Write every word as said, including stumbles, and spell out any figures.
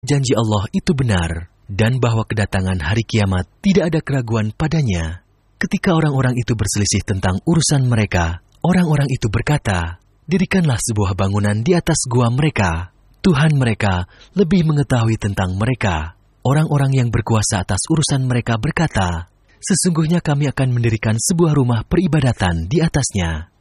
janji Allah itu benar, dan bahwa kedatangan hari kiamat tidak ada keraguan padanya. Ketika orang-orang itu berselisih tentang urusan mereka, orang-orang itu berkata, "Dirikanlah sebuah bangunan di atas gua mereka. Tuhan mereka lebih mengetahui tentang mereka." Orang-orang yang berkuasa atas urusan mereka berkata, "Sesungguhnya kami akan mendirikan sebuah rumah peribadatan di atasnya."